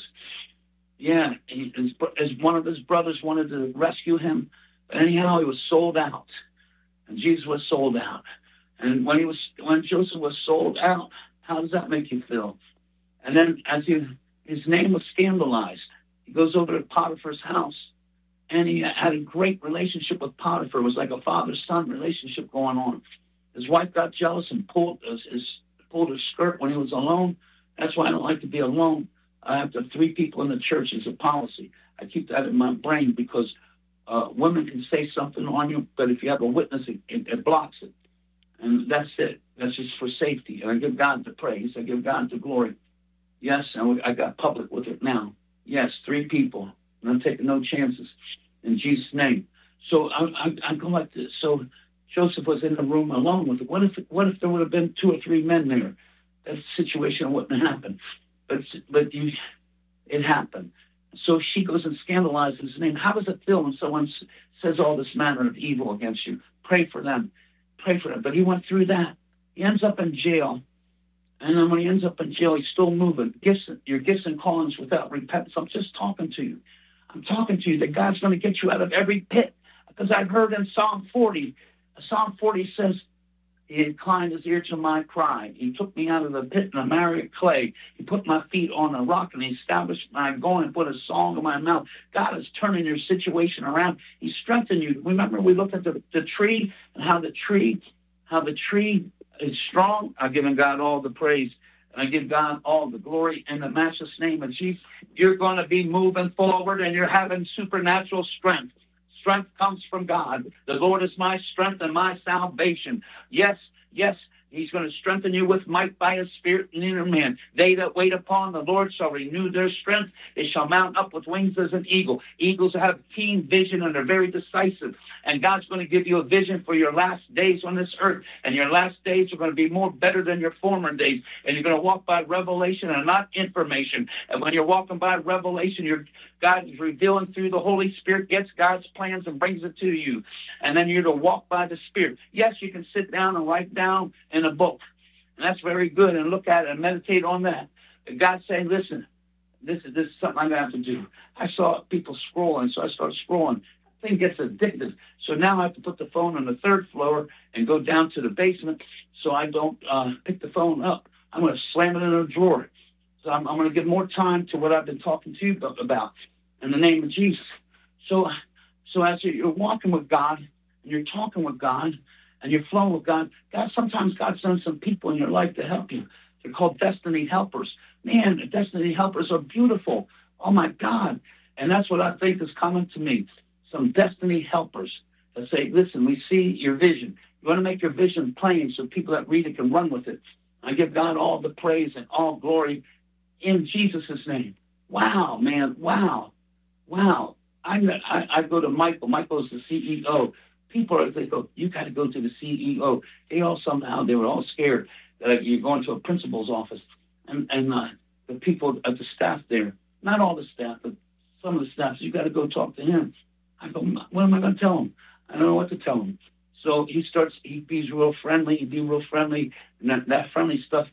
Yeah, he, his, his, one of his brothers wanted to rescue him, but anyhow, he was sold out, and Jesus was sold out. And when he was, when Joseph was sold out, how does that make you feel? And then, as he, his name was scandalized, he goes over to Potiphar's house, and he had a great relationship with Potiphar. It was like a father-son relationship going on. His wife got jealous and pulled his, his pulled his skirt when he was alone. That's why I don't like to be alone. I have to have three people in the church as a policy. I keep that in my brain because uh, women can say something on you, but if you have a witness, it, it, it blocks it. And that's it. That's just for safety. And I give God the praise. I give God the glory. Yes, and I got public with it now. Yes, three people. And I'm taking no chances in Jesus' name. So I, I, I go like this. So Joseph was in the room alone with it. What if, what if there would have been two or three men there? That situation wouldn't happen. But but you, it happened. So she goes and scandalizes his name. How does it feel when someone s- says all this manner of evil against you? Pray for them. Pray for them. But he went through that. He ends up in jail. And then when he ends up in jail, he's still moving. Gifts, your gifts and callings without repentance. I'm just talking to you. I'm talking to you that God's going to get you out of every pit. Because I've heard in Psalm forty, Psalm forty says, he inclined his ear to my cry. He took me out of the pit and the miry clay. He put my feet on a rock and he established my going and put a song in my mouth. God is turning your situation around. He strengthened you. Remember we looked at the, the tree and how the tree, how the tree is strong. I've given God all the praise. And I give God all the glory in the matchless name of Jesus. You're going to be moving forward and you're having supernatural strength. Strength comes from God. The Lord is my strength and my salvation. Yes, yes, he's going to strengthen you with might by his spirit and inner man. They that wait upon the Lord shall renew their strength. They shall mount up with wings as an eagle. Eagles have keen vision and are very decisive. And God's going to give you a vision for your last days on this earth. And your last days are going to be more better than your former days. And you're going to walk by revelation and not information. And when you're walking by revelation, you're God is revealing through the Holy Spirit, gets God's plans and brings it to you. And then you're to walk by the Spirit. Yes, you can sit down and write down in a book. And that's very good. And look at it and meditate on that. And God's saying, listen, this is this is something I'm going to have to do. I saw people scrolling, so I started scrolling. The thing gets addictive. So now I have to put the phone on the third floor and go down to the basement so I don't uh, pick the phone up. I'm going to slam it in a drawer. So I'm, I'm going to give more time to what I've been talking to you about in the name of Jesus. So, so as you're walking with God and you're talking with God and you're flowing with God, God, sometimes God sends some people in your life to help you. They're called destiny helpers. Man, the destiny helpers are beautiful. Oh my God. And that's what I think is coming to me. Some destiny helpers that say, listen, we see your vision. You want to make your vision plain so people that read it can run with it. I give God all the praise and all glory in Jesus' name. Wow, man. Wow. Wow. I, I, I go to Michael. Michael is the C E O. People are, they go, you got to go to the C E O. They all somehow, they were all scared that you're going to a principal's office. And, and uh, the people at the staff there, not all the staff, but some of the staff, you got to go talk to him. I go, what am I going to tell him? I don't know what to tell him. So he starts, he, he's real friendly. He'd be real friendly. And that, that friendly stuff,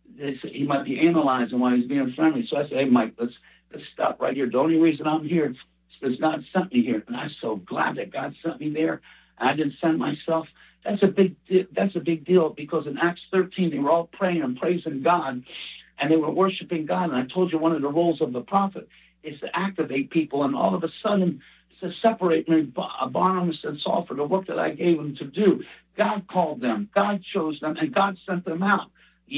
he might be analyzing why he's being friendly. So I say, hey, Mike, let's let's stop right here. The only reason I'm here is because God sent me here, and I'm so glad that God sent me there. I didn't send myself. That's a big that's a big deal because in Acts thirteen they were all praying and praising God, and they were worshiping God. And I told you one of the roles of the prophet is to activate people, and all of a sudden to separate me, Barnabas and Saul, for the work that I gave them to do. God called them, God chose them, and God sent them out.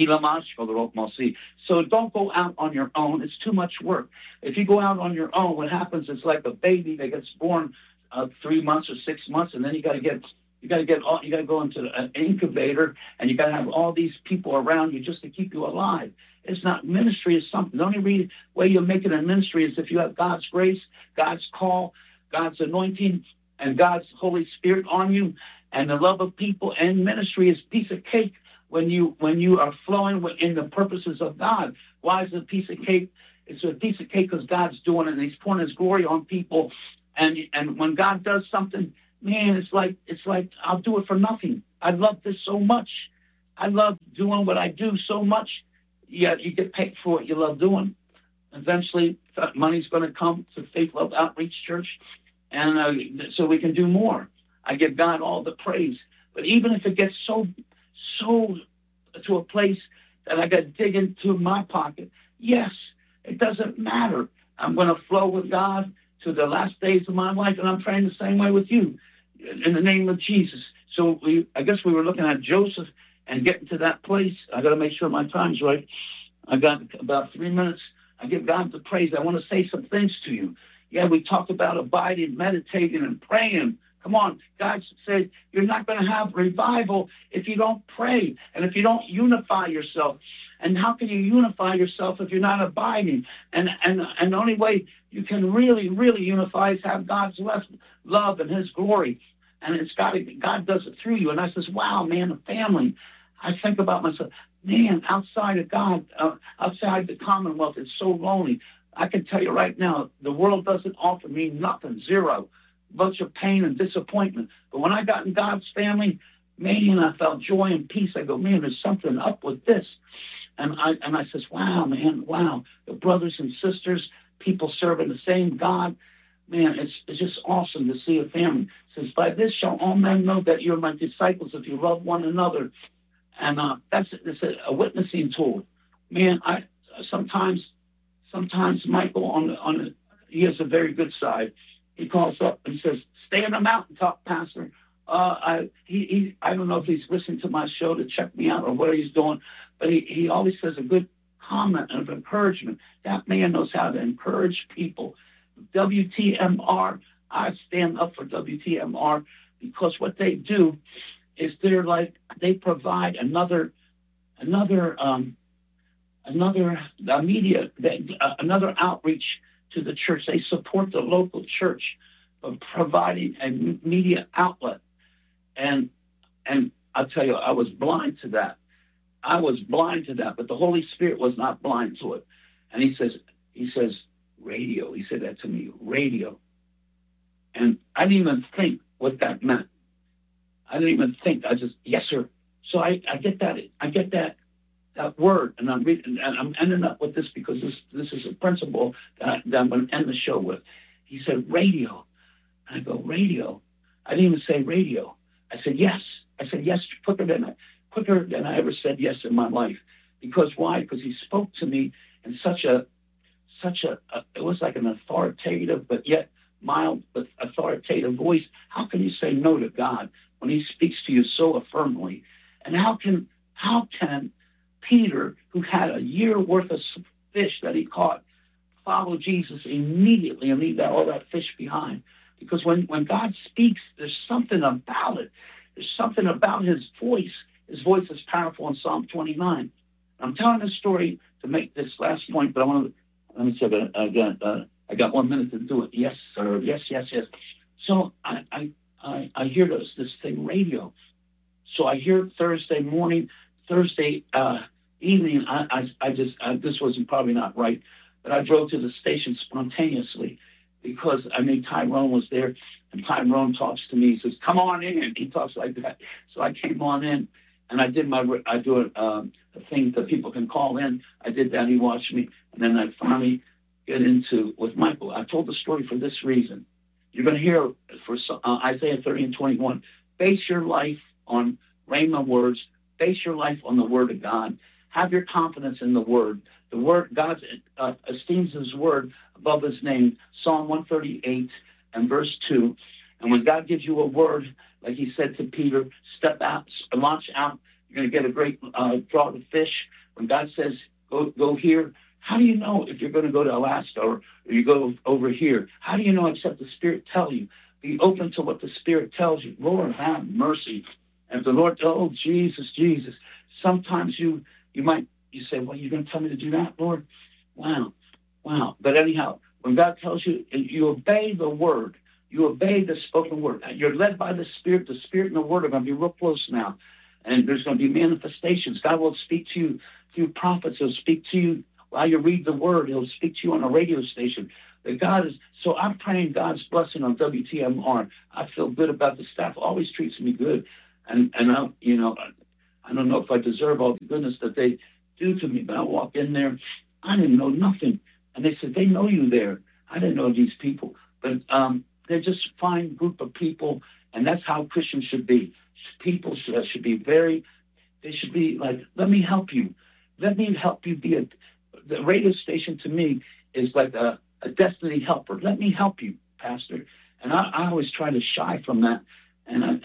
So don't go out on your own. It's too much work. If you go out on your own, what happens is like a baby that gets born uh, three months or six months, and then you got to get you got to get all, you got to go into an incubator, and you got to have all these people around you just to keep you alive. It's not ministry is something. The only way you'll make it in ministry is if you have God's grace, God's call, God's anointing, and God's Holy Spirit on you, and the love of people and ministry is a piece of cake when you when you are flowing in the purposes of God. Why is it a piece of cake? It's a piece of cake because God's doing it, and He's pouring His glory on people. And and when God does something, man, it's like it's like I'll do it for nothing. I love this so much. I love doing what I do so much. Yeah, you get paid for what you love doing. Eventually, money's going to come to Faith Love Outreach Church, and uh, so we can do more. I give God all the praise. But even if it gets so, so to a place that I got to dig into my pocket, yes, it doesn't matter. I'm going to flow with God to the last days of my life, and I'm praying the same way with you, in the name of Jesus. So we, I guess we were looking at Joseph and getting to that place. I got to make sure my time's right. I got about three minutes. I give God the praise. I want to say some things to you. Yeah, we talked about abiding, meditating, and praying. Come on, God said you're not going to have revival if you don't pray and if you don't unify yourself. And how can you unify yourself if you're not abiding? And and and the only way you can really, really unify is have God's love and His glory. And it's got to, God does it through you. And I says, wow, man, the family. I think about myself, man, outside of God, uh, outside the Commonwealth, it's so lonely. I can tell you right now, the world doesn't offer me nothing, zero. Bunch of pain and disappointment. But when I got in God's family, man, I felt joy and peace. I go, man, there's something up with this. And I and I says, wow, man, wow. The brothers and sisters, people serving the same God. Man, it's it's just awesome to see a family. It says, by this shall all men know that you're my disciples if you love one another. And uh, that's it's a, a witnessing tool. Man, I sometimes sometimes Michael on the on the he has a very good side. He calls up and says, stay in the mountaintop, Pastor. Uh, I he, he I don't know if he's listening to my show to check me out or what he's doing, but he, he always says a good comment of encouragement. That man knows how to encourage people. W T M R, I stand up for W T M R because what they do is they're like they provide another another um, another uh, media uh, another outreach to the church. They support the local church of providing a media outlet. And and I'll tell you, I was blind to that. I was blind to that, but the Holy Spirit was not blind to it. And he says, he says, radio. He said that to me, radio. And I didn't even think what that meant. I didn't even think. I just, yes, sir. So I, I get that. I get that. That word, and I'm reading, and I'm ending up with this because this this is a principle that, I, that I'm going to end the show with. He said radio, and I go radio. I didn't even say radio. I said yes. I said yes quicker than I, quicker than I ever said yes in my life. Because why? Because he spoke to me in such a such a, a it was like an authoritative but yet mild but authoritative voice. How can you say no to God when He speaks to you so affirmingly? And how can how can Peter, who had a year worth of fish that he caught, follow Jesus immediately and leave that, all that fish behind? Because when, when God speaks, there's something about it. There's something about His voice. His voice is powerful in Psalm twenty-nine. I'm telling this story to make this last point, but I want to, let me say, I got, uh, I got one minute to do it. Yes, sir. Yes, yes, yes. So I, I, I, I hear this, this thing, radio. So I hear Thursday morning, Thursday uh, evening, I, I, I just, I, this wasn't probably not right, but I drove to the station spontaneously because, I mean, Tyrone was there, and Tyrone talks to me. He says, come on in. He talks like that. So I came on in, and I did my, I do a, um, a thing that people can call in. I did that. He watched me, and then I finally get into with Michael. I told the story for this reason. You're going to hear for uh, Isaiah thirty and twenty-one, base your life on Rhema words, base your life on the Word of God. Have your confidence in the Word. The Word, God uh, esteems His Word above His name. Psalm one thirty-eight and verse two. And when God gives you a word, like He said to Peter, step out, launch out, you're going to get a great uh, draught of fish. When God says, go go here, how do you know if you're going to go to Alaska or, or you go over here? How do you know except the Spirit tell you? Be open to what the Spirit tells you. Lord, have mercy. And the Lord, oh, Jesus, Jesus. Sometimes you you might, you say, well, you're going to tell me to do that, Lord? Wow, wow. But anyhow, when God tells you, you obey the word. You obey the spoken word. You're led by the Spirit. The Spirit and the Word are going to be real close now. And there's going to be manifestations. God will speak to you through prophets. He'll speak to you while you read the Word. He'll speak to you on a radio station. That God is, so I'm praying God's blessing on W T M R. I feel good about the staff. Always treats me good. And, and I, you know, I don't know if I deserve all the goodness that they do to me, but I walk in there. I didn't know nothing. And they said, they know you there. I didn't know these people. But um, they're just a fine group of people. And that's how Christians should be. People should, should be very, they should be like, let me help you. Let me help you be a, the radio station to me is like a, a destiny helper. Let me help you, Pastor. And I, I always try to shy from that. And I,